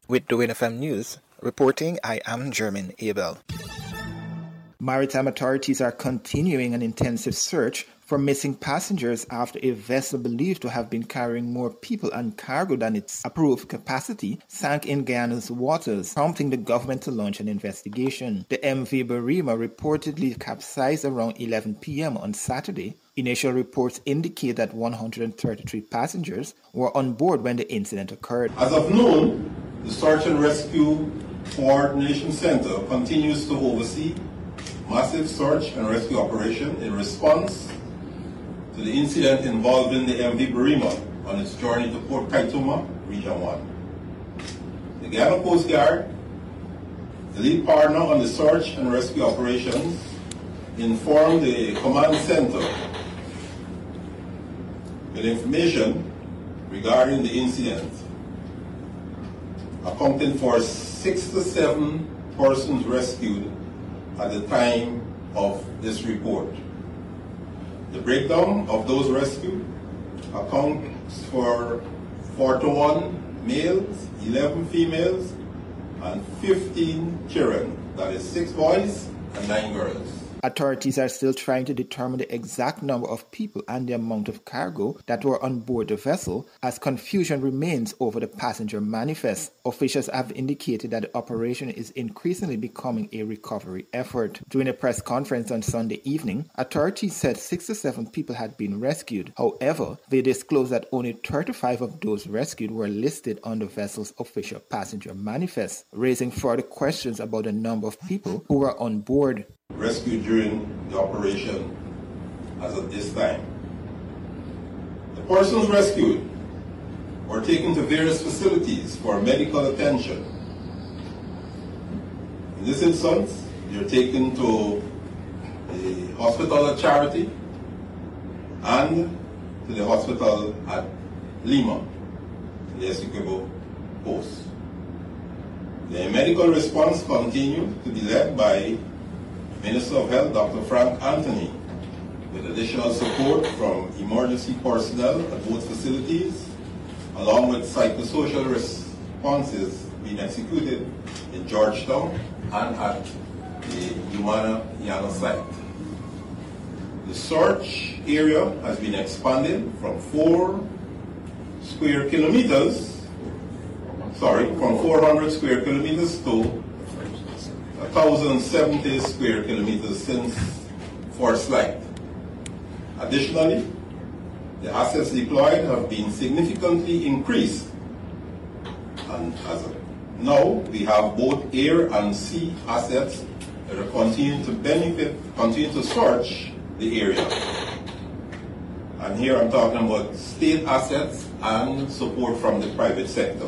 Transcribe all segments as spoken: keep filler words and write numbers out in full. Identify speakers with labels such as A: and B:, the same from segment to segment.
A: With the Win F M News, reporting, I am German Abel. Maritime authorities are continuing an intensive search for missing passengers after a vessel believed to have been carrying more people and cargo than its approved capacity sank in Guyana's waters, prompting the government to launch an investigation. The M V Barima reportedly capsized around eleven p.m. on Saturday. Initial reports indicate that one hundred thirty-three passengers were on board when the incident occurred.
B: As of noon, the Search and Rescue Coordination Center continues to oversee massive search and rescue operation in response to the incident involving the M V Barima on its journey to Port Kaituma, Region one. The Guyana Coast Guard, the lead partner on the search and rescue operations, informed the command center with information regarding the incident, accounting for six to seven persons rescued at the time of this report. The breakdown of those rescued accounts for forty-one males, eleven females, and fifteen children, that is six boys and nine girls.
A: Authorities are still trying to determine the exact number of people and the amount of cargo that were on board the vessel, as confusion remains over the passenger manifest. Officials have indicated that the operation is increasingly becoming a recovery effort. During a press conference on Sunday evening, authorities said six to seven people had been rescued. However, they disclosed that only thirty-five of those rescued were listed on the vessel's official passenger manifest, raising further questions about the number of people who were on board.
B: Rescued during the operation as of this time. The persons rescued were taken to various facilities for medical attention. In this instance, they are taken to the hospital at Charity and to the hospital at Lima, the Essequibo post. The medical response continued to be led by Minister of Health, Doctor Frank Anthony, with additional support from emergency personnel at both facilities, along with psychosocial responses being executed in Georgetown and at the Humana Yana site. The search area has been expanded from four square kilometers, sorry, from four hundred square kilometers to one thousand seventy square kilometers since first light. Additionally, the assets deployed have been significantly increased, and as of now we have both air and sea assets that are continuing to benefit, continue to search the area. And here I'm talking about state assets and support from the private sector.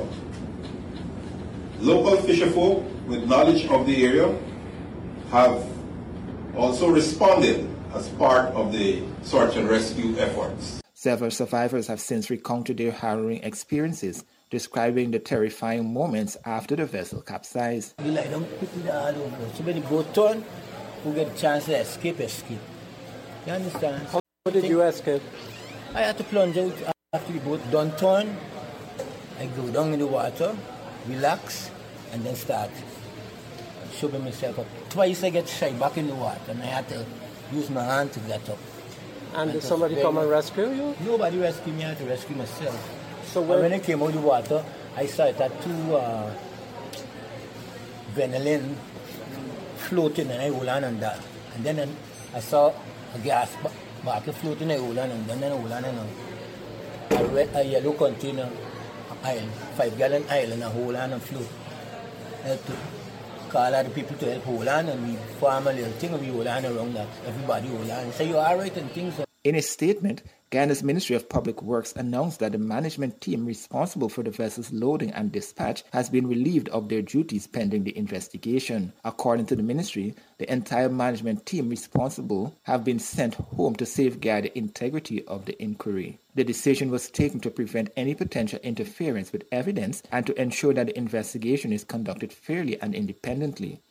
B: Local fisherfolk with knowledge of the area have also responded as part of the search and rescue efforts.
A: Several survivors have since recounted their harrowing experiences, describing the terrifying moments after the vessel capsized.
C: We lie down quickly all over. So when the boat turn, we get a chance to escape, escape. You understand?
D: How did you escape?
C: I had to plunge out after the boat done turn. I go down in the water, relax, and then start shoving myself up. Twice I get shy back in the water, and I had to use my hand to get up.
D: And did somebody come and rescue you?
C: Nobody rescued me. I had to rescue myself.
D: So when,
C: when I came out of the water, I saw it had two uh, vanillin floating, and I hold on on that. And then I saw a gas bottle floating, I hold on, and then I hold on on a, red, a yellow container, aisle, five gallon aisle, and I hold on and float. I had to call other people to help hold on, and we form a little thing, and we hold on around that. Everybody hold on. Say, you're all right, and things.
A: In a statement, Guyana's Ministry of Public Works announced that the management team responsible for the vessel's loading and dispatch has been relieved of their duties pending the investigation. According to the ministry, the entire management team responsible have been sent home to safeguard the integrity of the inquiry. The decision was taken to prevent any potential interference with evidence and to ensure that the investigation is conducted fairly and independently.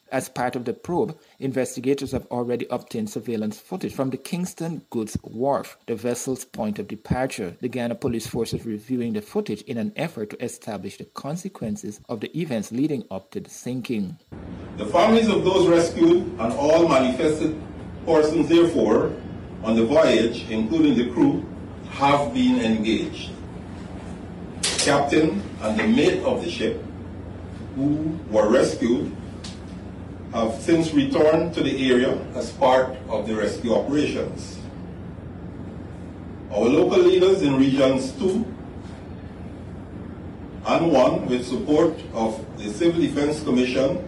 A: As part of the probe, investigators have already obtained surveillance footage from the Kingston Goods Wharf, the vessel's point of departure. The Guyana Police Force is reviewing the footage in an effort to establish the consequences of the events leading up to the sinking.
B: The families of those rescued and all manifested persons, therefore, on the voyage, including the crew, have been engaged. The captain and the mate of the ship, who were rescued, have since returned to the area as part of the rescue operations. Our local leaders in regions two and one, with support of the Civil Defense Commission.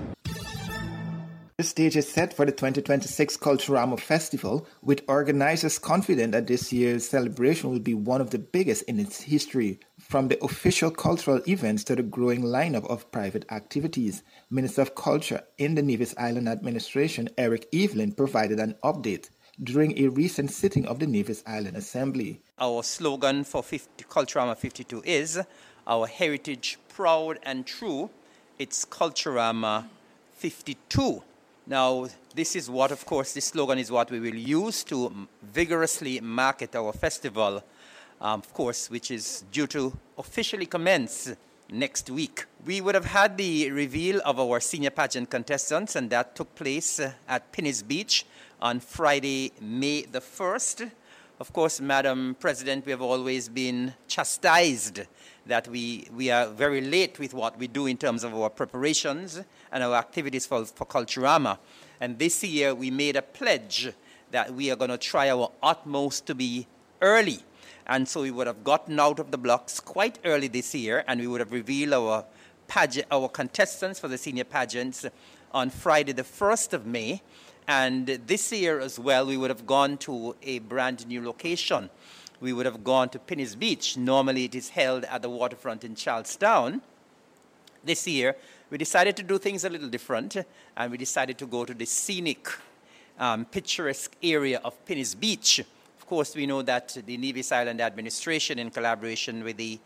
A: The stage is set for the twenty twenty-six Culturama Festival, with organizers confident that this year's celebration will be one of the biggest in its history. From the official cultural events to the growing lineup of private activities, Minister of Culture in the Nevis Island Administration, Eric Evelyn, provided an update during a recent sitting of the Nevis Island Assembly.
E: Our slogan for fifty, Culturama fifty-two is, our heritage proud and true, it's Culturama fifty-two. Now, this is what, of course, this slogan is what we will use to vigorously market our festival, um, of course, which is due to officially commence next week. We would have had the reveal of our senior pageant contestants, and that took place at Pinnis Beach on Friday, May the first. Of course, Madam President, we have always been chastised that we, we are very late with what we do in terms of our preparations and our activities for, for Culturama. And this year we made a pledge that we are going to try our utmost to be early. And so we would have gotten out of the blocks quite early this year, and we would have revealed our, pageant, our contestants for the senior pageants on Friday the first of May. And this year as well, we would have gone to a brand new location. We would have gone to Pinnis Beach. Normally it is held at the waterfront in Charlestown. This year, we decided to do things a little different, and we decided to go to the scenic, um, picturesque area of Pinnis Beach. Of course, we know that the Nevis Island Administration, in collaboration with the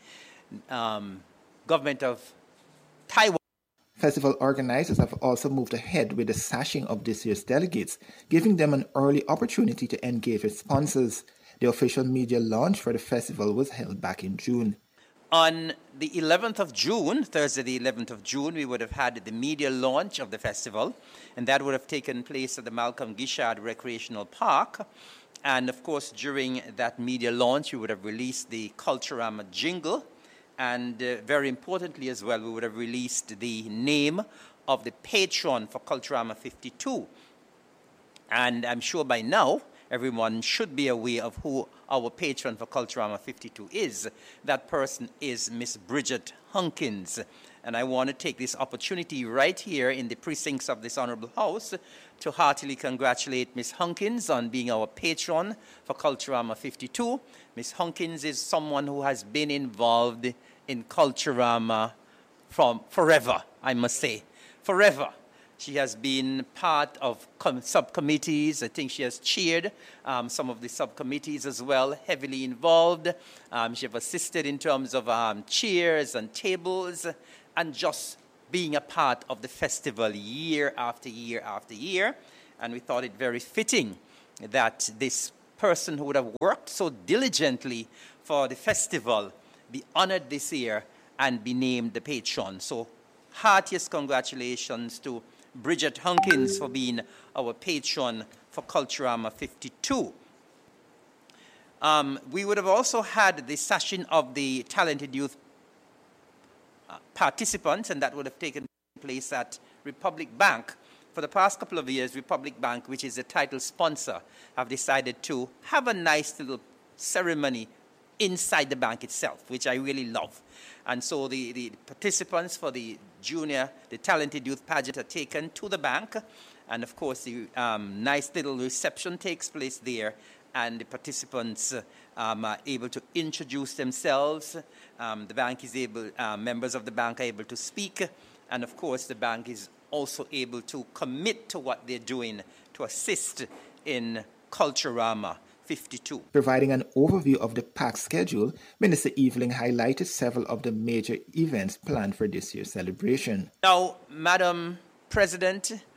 E: um, government of Taiwan,
A: Festival organizers have also moved ahead with the sashing of this year's delegates, giving them an early opportunity to engage with sponsors. The official media launch for the festival was held back in June.
E: On the eleventh of June, Thursday the eleventh of June, we would have had the media launch of the festival, and that would have taken place at the Malcolm Gishard Recreational Park. And of course, during that media launch, we would have released the Culturama jingle, and uh, very importantly as well, we would have released the name of the patron for Culturama fifty-two. And I'm sure by now, everyone should be aware of who our patron for Culturama fifty-two is. That person is Miss Bridget Hunkins. And I want to take this opportunity right here in the precincts of this Honorable House to heartily congratulate Miss Hunkins on being our patron for Culturama fifty-two. Miss Hunkins is someone who has been involved in Culturama from forever, I must say, forever. She has been part of subcommittees. I think she has chaired um, some of the subcommittees as well, heavily involved. Um, she has assisted in terms of um, chairs and tables, and just being a part of the festival year after year after year. And we thought it very fitting that this person who would have worked so diligently for the festival be honored this year and be named the patron. So heartiest congratulations to Bridget Hunkins for being our patron for Culturama fifty-two. Um, we would have also had the session of the talented youth uh, participants, and that would have taken place at Republic Bank. For the past couple of years, Republic Bank, which is the title sponsor, have decided to have a nice little ceremony inside the bank itself, which I really love. And so the, the participants for the junior, the talented youth pageant are taken to the bank. And of course, the um, nice little reception takes place there. And the participants uh, um, are able to introduce themselves. Um, the bank is able, uh, members of the bank are able to speak. And of course, the bank is also able to commit to what they're doing to assist in Culturama fifty-two.
A: Providing an overview of the packed schedule, Minister Evelyn highlighted several of the major events planned for this year's celebration.
E: Now, Madam President,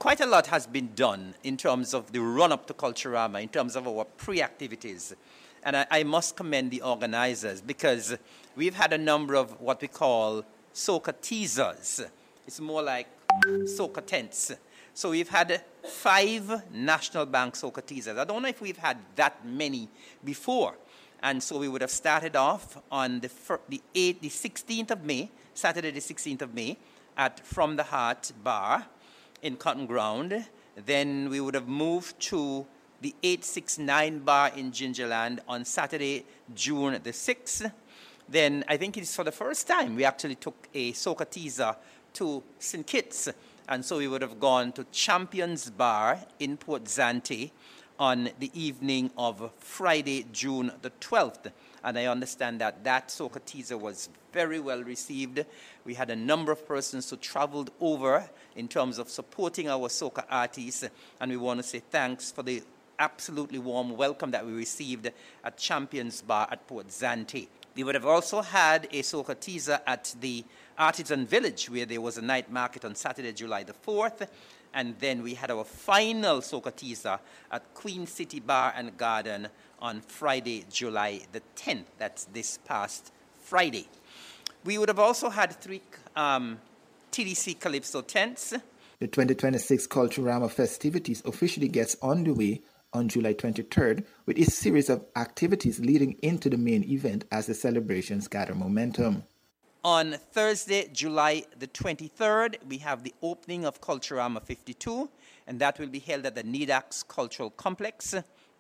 E: quite a lot has been done in terms of the run-up to Culturama, in terms of our pre-activities. And I, I must commend the organizers because we've had a number of what we call soca teasers. It's more like soca tents. So we've had five National Bank soca teasers. I don't know if we've had that many before. And so we would have started off on the, the, eighth, the sixteenth of May, Saturday the sixteenth of May, at From the Heart Bar in Cotton Ground. Then we would have moved to the eight sixty-nine Bar in Gingerland on Saturday, June the sixth. Then I think it's for the first time we actually took a soca teaser to Saint Kitts. And so we would have gone to Champions Bar in Port Zante on the evening of Friday, June the twelfth. And I understand that that soca teaser was very well received. We had a number of persons who traveled over in terms of supporting our soca artists. And we want to say thanks for the absolutely warm welcome that we received at Champions Bar at Port Zante. We would have also had a soca teaser at the Artisan Village, where there was a night market on Saturday, July the fourth. And then we had our final soca teaser at Queen City Bar and Garden on Friday, July the tenth. That's this past Friday. We would have also had three um, T D C Calypso tents.
A: The twenty twenty-six Culturama festivities officially gets underway on July twenty-third with a series of activities leading into the main event as the celebrations gather momentum.
E: On Thursday, July the twenty-third, we have the opening of Culturama fifty-two, and that will be held at the Nidax Cultural Complex.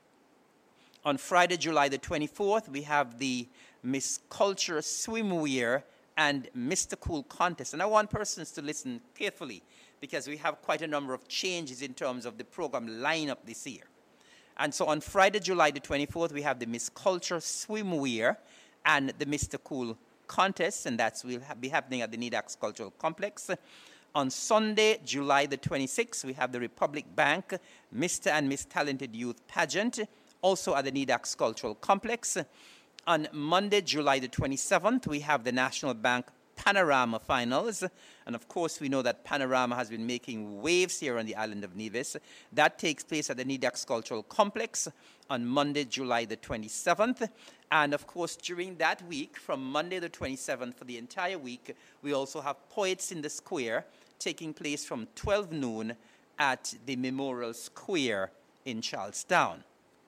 E: On Friday, July the twenty-fourth, we have the Miss Culture Swimwear and Mister Cool contest. And I want persons to listen carefully because we have quite a number of changes in terms of the program lineup this year. And so on Friday, July the twenty-fourth, we have the Miss Culture Swimwear and the Mister Cool contest, and that will ha- be happening at the Nidax Cultural Complex. On Sunday, July the twenty-sixth, we have the Republic Bank Mister and Miss Talented Youth Pageant, also at the Nidax Cultural Complex. On Monday, July the twenty-seventh, we have the National Bank Panorama Finals. And of course, we know that Panorama has been making waves here on the island of Nevis. That takes place at the Nidax Cultural Complex on Monday, July the twenty-seventh. And of course, during that week, from Monday the twenty-seventh for the entire week, we also have Poets in the Square taking place from twelve noon at the Memorial Square in Charlestown.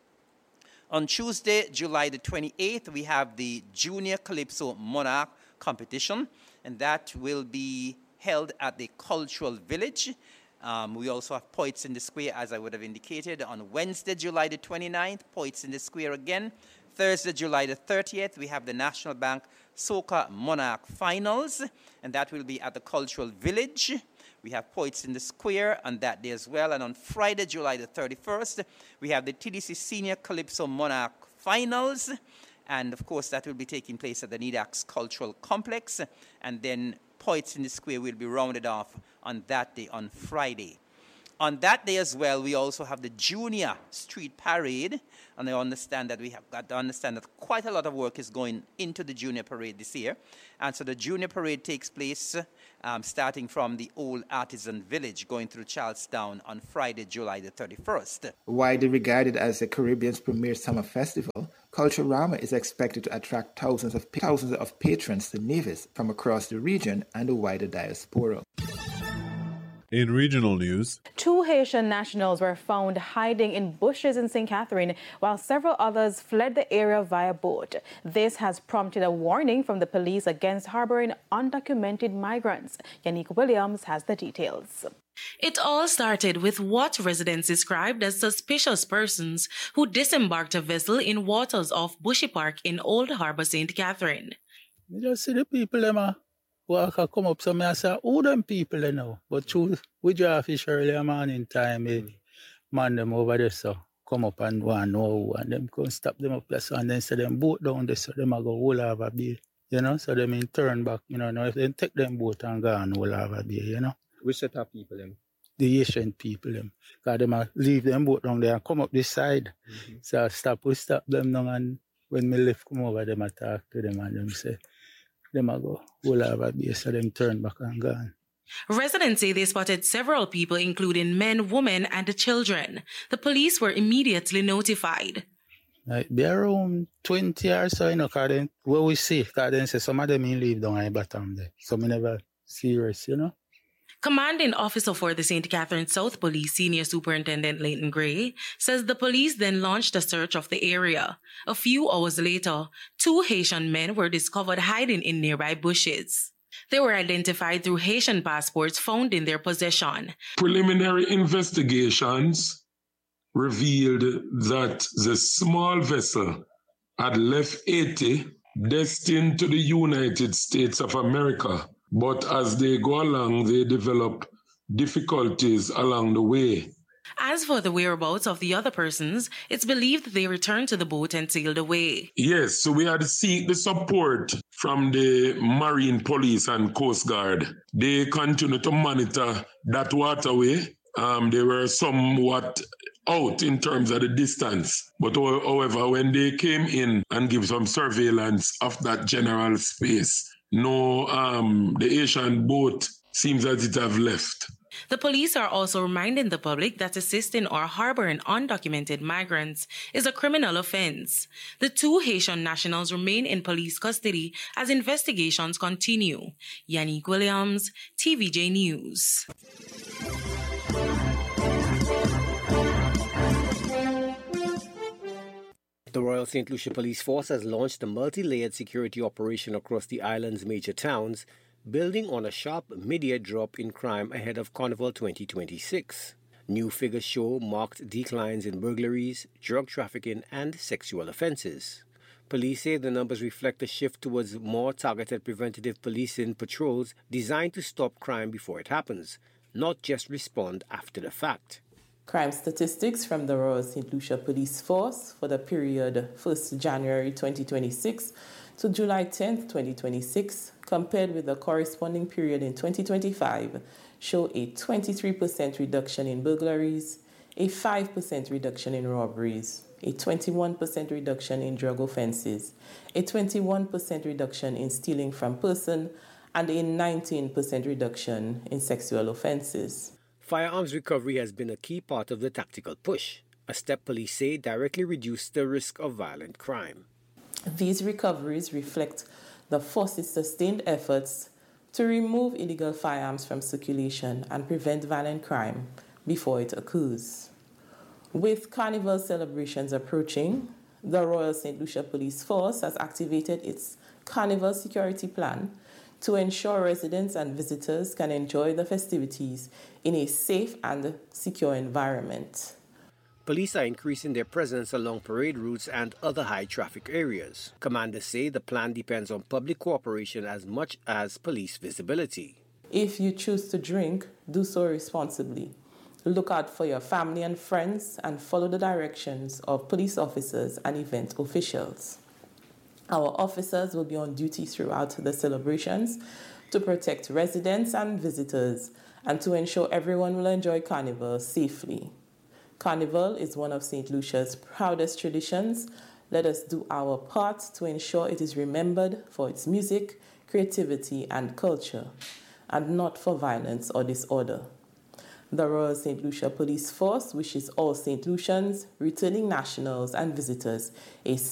E: On Tuesday, July the twenty-eighth, we have the Junior Calypso Monarch competition, and that will be held at the Cultural Village. Um, we also have Poets in the Square, as I would have indicated. On Wednesday, July the twenty-ninth, Poets in the Square again. Thursday, July the thirtieth, we have the National Bank Soca Monarch Finals, and that will be at the Cultural Village. We have Poets in the Square on that day as well. And on Friday, July the thirty-first, we have the T D C Senior Calypso Monarch Finals. And, of course, that will be taking place at the Nidax Cultural Complex. And then Poets in the Square will be rounded off on that day, on Friday. On that day as well, we also have the Junior Street Parade. And I understand that we have got to understand that quite a lot of work is going into the Junior Parade this year. And so the Junior Parade takes place um, starting from the old Artisan Village, going through Charlestown on Friday, July the thirty-first.
A: Widely regarded as the Caribbean's premier summer festival, Culturama is expected to attract thousands of thousands of patrons to Nevis from across the region and the wider diaspora.
F: In regional news,
G: two Haitian nationals were found hiding in bushes in Saint Catherine, while several others fled the area via boat. This has prompted a warning from the police against harboring undocumented migrants. Yannick Williams has the details.
H: It all started with what residents described as suspicious persons who disembarked a vessel in waters off Bushy Park in Old Harbour, Saint Catherine.
I: You just see the people, them, walk and come up, so I say, who them people they know? But true, we draw fish early morning time, eh, man them over there, so come up and want know who, and them come stop them up there, so, and then say them boat down there, so them a go whole over bay, you know, so them in turn back, you know, now if they take them boat and go on whole over bay, you know.
J: Which set of people, them?
I: The Asian people, them. Because them a leave them boat down there and come up this side. Mm-hmm. So I stop, we stop them down, and when me left come over, them I talk to them, and them say, them a go whole over bay, so them turn back and gone.
H: Residents say they spotted several people, including men, women, and children. The police were immediately notified.
I: Like, be around twenty or so, you know, because then, what we see, because then say some of them in leave down at the bottom there. Some never serious, you know.
H: Commanding officer for the Saint Catherine South Police, Senior Superintendent Leighton Gray, says the police then launched a search of the area. A few hours later, two Haitian men were discovered hiding in nearby bushes. They were identified through Haitian passports found in their possession.
J: Preliminary investigations revealed that the small vessel had left Haiti destined to the United States of America. But as they go along, they develop difficulties along the way.
H: As for the whereabouts of the other persons, it's believed they returned to the boat and sailed away.
J: Yes, so we had to seek the support from the Marine Police and Coast Guard. They continue to monitor that waterway. Um, they were somewhat out in terms of the distance. But however, when they came in and give some surveillance of that general space, no, um, the Asian boat seems that it have left.
H: The police are also reminding the public that assisting or harboring undocumented migrants is a criminal offense. The two Haitian nationals remain in police custody as investigations continue. Yannick Williams, T V J News.
K: The Royal Saint Lucia Police Force has launched a multi-layered security operation across the island's major towns, building on a sharp mid-year drop in crime ahead of Carnival twenty twenty-six. New figures show marked declines in burglaries, drug trafficking, and sexual offences. Police say the numbers reflect a shift towards more targeted preventative policing patrols designed to stop crime before it happens, not just respond after the fact.
L: Crime statistics from the Royal Saint Lucia Police Force for the period first of January twenty twenty-six to July tenth, twenty twenty-six, compared with the corresponding period in twenty twenty-five, show a twenty-three percent reduction in burglaries, a five percent reduction in robberies, a twenty-one percent reduction in drug offenses, a twenty-one percent reduction in stealing from person, and a nineteen percent reduction in sexual offenses.
K: Firearms recovery has been a key part of the tactical push, a step police say directly reduced the risk of violent crime.
L: These recoveries reflect the force's sustained efforts to remove illegal firearms from circulation and prevent violent crime before it occurs. With Carnival celebrations approaching, the Royal Saint Lucia Police Force has activated its Carnival Security Plan to ensure residents and visitors can enjoy the festivities in a safe and secure environment.
K: Police are increasing their presence along parade routes and other high-traffic areas. Commanders say the plan depends on public cooperation as much as police visibility.
L: If you choose to drink, do so responsibly. Look out for your family and friends and follow the directions of police officers and event officials. Our officers will be on duty throughout the celebrations to protect residents and visitors and to ensure everyone will enjoy Carnival safely. Carnival is one of Saint Lucia's proudest traditions. Let us do our part to ensure it is remembered for its music, creativity, and culture, and not for violence or disorder. The Royal Saint Lucia Police Force wishes all Saint Lucians, returning nationals, and visitors a